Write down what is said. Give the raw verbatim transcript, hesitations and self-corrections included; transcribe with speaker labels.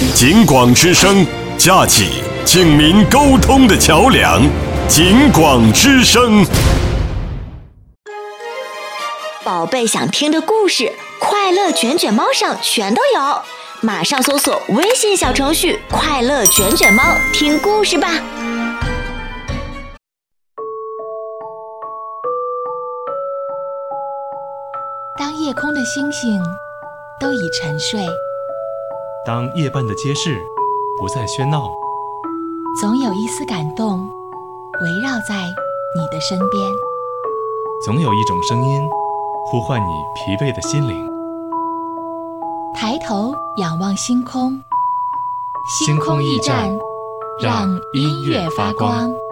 Speaker 1: 警广之声，架起警民沟通的桥梁。警广之声，
Speaker 2: 宝贝想听的故事，快乐卷卷猫上全都有。马上搜索微信小程序“快乐卷卷猫”，听故事吧。
Speaker 3: 当夜空的星星都已沉睡，
Speaker 4: 当夜半的街市不再喧闹，
Speaker 3: 总有一丝感动围绕在你的身边，
Speaker 4: 总有一种声音呼唤你疲惫的心灵。
Speaker 3: 抬头仰望星空，
Speaker 4: 星空驿站，
Speaker 3: 让音乐发光。